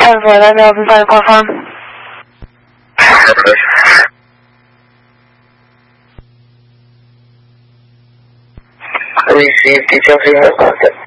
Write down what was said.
10-4, let me know if you find a call from. Received details in your contact.